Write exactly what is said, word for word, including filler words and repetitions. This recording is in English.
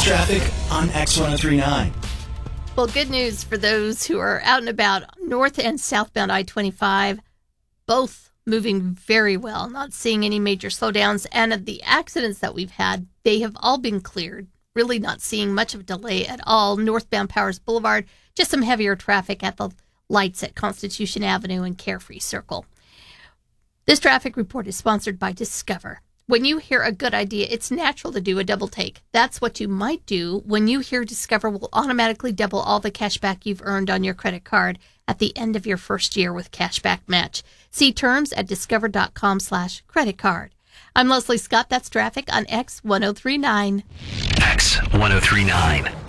traffic on X ten thirty-nine. Well, good news for those who are out and about. North and southbound I twenty-five, both moving very well, not seeing any major slowdowns. And of the accidents that we've had, they have all been cleared. Really not seeing much of a delay at all. Northbound Powers Boulevard, just some heavier traffic at the lights at Constitution Avenue and Carefree Circle. This traffic report is sponsored by Discover. When you hear a good idea, it's natural to do a double take. That's what you might do when you hear Discover will automatically double all the cash back you've earned on your credit card at the end of your first year with Cashback Match. See terms at discover.com slash credit card. I'm Leslie Scott. That's traffic on X ten thirty-nine. X ten thirty-nine.